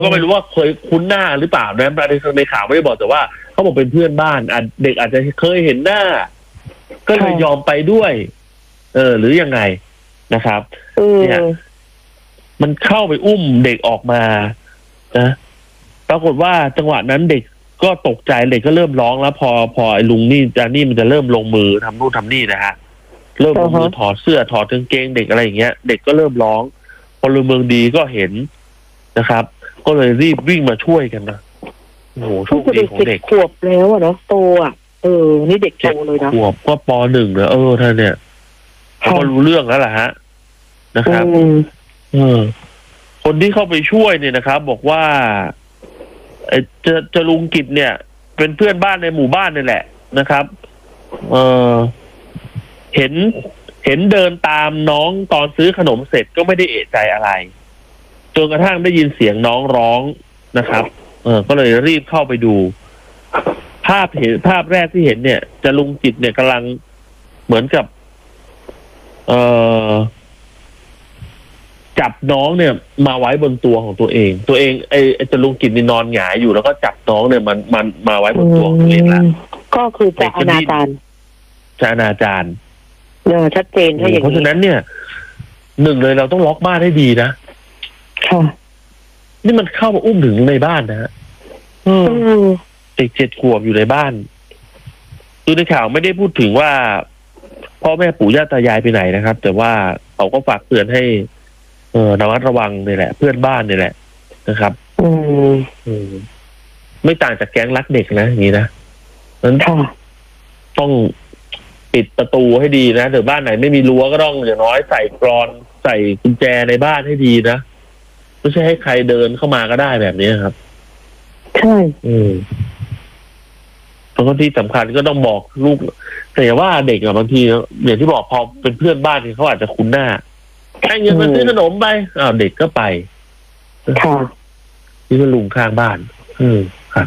ก็ไม่รู้ว่าเคยคุ้นหน้าหรือเปล่านะในข่าวไม่ได้บอกแต่ว่าเขาบอกเป็นเพื่อนบ้านเด็กอาจจะเคยเห็นหน้าก็เลยยอมไปด้วย หรือยังไงนะครับเนี่ยมันเข้าไปอุ้มเด็กออกมานะปรากฏว่าจังหวะนั้นเด็กก็ตกใจเด็กก็เริ่มร้องแล้วพอไอ้ลุงนี่จานี่มันจะเริ่มลงมือทำนู่นทำนี่นะฮะเริ่มลงมือถอดเสื้อถอดกางเกงเด็กอะไรอย่างเงี้ยเด็กก็เริ่มร้องพลเมืองดีก็เห็นนะครับก็เลยรีบวิ่งมาช่วยกันนะโอ้โหโชคดีของเด็กขวบแล้วอะเนาะโตอะนี่เด็กโตเลยนะขวบก็ป.1นะท่านเนี่ยเขาก็รู้เรื่องแล้วล่ะฮะนะครับคนที่เข้าไปช่วยเนี่ยนะครับบอกว่าจะลุงกิจเนี่ย เป็นเพื่อนบ้านในหมู่บ้านนี่แหละนะครับเห็นเดินตามน้องตอนซื้อขนมเสร็จก็ไม่ได้เอะใจอะไรจนกระทั่งได้ยินเสียงน้องร้องนะครับก็เลยรีบเข้าไปดูภาพแรกที่เห็นเนี่ยจะลุงจิตเนี่ยกำลังเหมือนกับจับน้องเนี่ยมาไว้บนตัวของตัวเองไอ้จะลุงกิจนี่นอนหงายอยู่แล้วก็จับน้องเนี่ยมันมาไว้บนตัวของตัวเองแล้วก็คือจะอนาจารชัดเจนถ้าอย่างนี้เพราะฉะนั้นเนี่ยหนึ่งเลยเราต้องล็อกบ้านให้ดีนะค่ะนี่มันเข้ามาอุ้มถึงในบ้านนะฮะเด็ก7 ขวบอยู่ในบ้านคือในข่าวไม่ได้พูดถึงว่าพ่อแม่ปู่ย่าตายายไปไหนนะครับแต่ว่าเขาก็ฝากเตือนให้ระมัดระวังนี่แหละเพื่อนบ้านนี่แหละนะครับไม่ต่างจากแก๊งรักเด็กนะอย่างนี้นะนั้นต้องปิดประตูให้ดีนะเดี๋ยวบ้านไหนไม่มีรั้วก็ต้องอย่างน้อยใส่กรอนใส่กุญแจในบ้านให้ดีนะไม่ใช่ให้ใครเดินเข้ามาก็ได้แบบนี้ครับใช่แล้วก็ที่สำคัญก็ต้องบอกลูกแต่ว่าเด็กอะบางทีอย่างที่บอกพอเป็นเพื่อนบ้านเขาอาจจะคุ้นหน้าให้เงินมาซื้อขนมไปเด็กก็ไปค่ะนี่ก็ลุงข้างบ้านครับ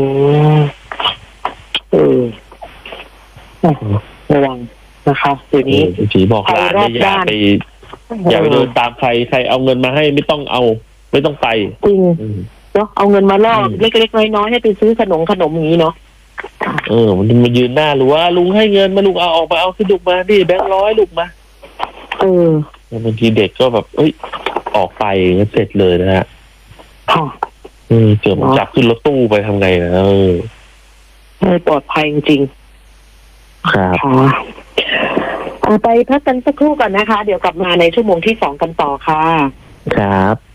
ระวังนะคะเดี๋ยวนี้ผีบอกหลานอย่าไปเดินตามใครเอาเงินมาให้ไม่ต้องไปจริงเนาะเอาเงินมาล่อเล็กๆน้อยๆให้ไปซื้อขนมอย่างนี้เนาะมันมายืนหน้าหรือว่าลุงให้เงินมาลุงเอาออกมาเอาขึ้นลุกมาดิแบงค์100ลุกมาบางทีเด็กก็แบบออกไปก็เสร็จเลยนะฮะเกิดมันจับขึ้นรถตู้ไปทำไงนะไม่ปลอดภัยจริงๆครับไปพักกันสักครู่ก่อนนะคะเดี๋ยวกลับมาในชั่วโมงที่2กันต่อค่ะครับ